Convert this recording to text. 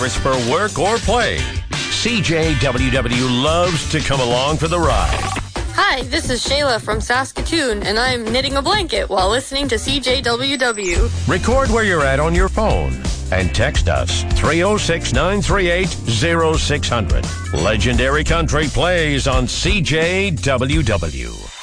service for work or play. CJWW loves to come along for the ride. Hi, this is Shayla from Saskatoon, and I'm knitting a blanket while listening to CJWW. Record where you're at on your phone and text us 306-938-0600. Legendary Country plays on CJWW.